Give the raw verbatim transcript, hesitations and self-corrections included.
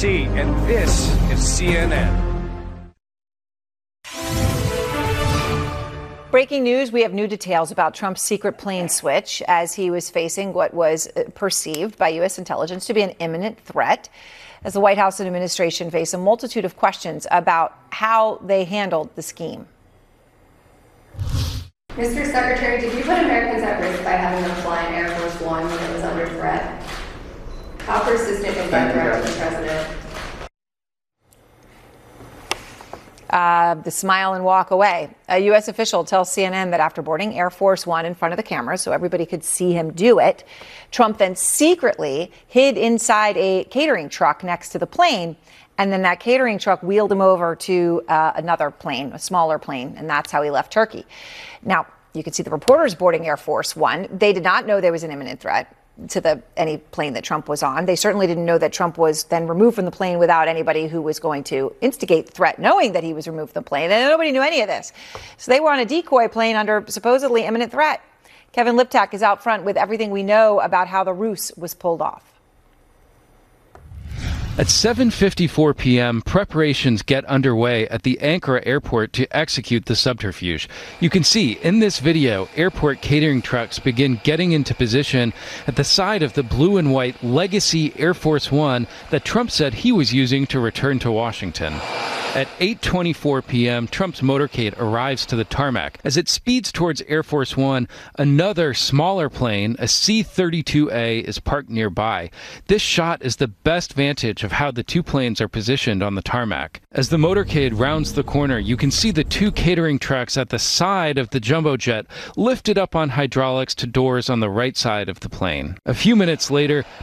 T, and this is C N N. Breaking news, we have new details about Trump's secret plane switch as he was facing what was perceived by U S intelligence to be an imminent threat, as the White House and administration face a multitude of questions about how they handled the scheme. Mister Secretary, did you put Americans at risk by having them fly in Air Force One when it was under threat? How persistent is that threat to the president? Uh, the smile and walk away. A U S official tells C N N that after boarding Air Force One in front of the camera so everybody could see him do it, Trump then secretly hid inside a catering truck next to the plane. And then that catering truck wheeled him over to uh, another plane, a smaller plane. And that's how he left Turkey. Now, you can see the reporters boarding Air Force One. They did not know there was an imminent threat to the any plane that Trump was on. They certainly didn't know that Trump was then removed from the plane without anybody who was going to instigate the threat, knowing that he was removed from the plane. And nobody knew any of this. So they were on a decoy plane under supposedly imminent threat. Kevin Liptak is out front with everything we know about how the ruse was pulled off. At seven fifty-four p.m., preparations get underway at the Ankara airport to execute the subterfuge. You can see in this video, airport catering trucks begin getting into position at the side of the blue and white Legacy Air Force One that Trump said he was using to return to Washington. At eight twenty-four p.m., Trump's motorcade arrives to the tarmac. As it speeds towards Air Force One, another smaller plane, a C thirty-two A, is parked nearby. This shot is the best vantage of how the two planes are positioned on the tarmac. As the motorcade rounds the corner, you can see the two catering trucks at the side of the jumbo jet lifted up on hydraulics to doors on the right side of the plane. A few minutes later,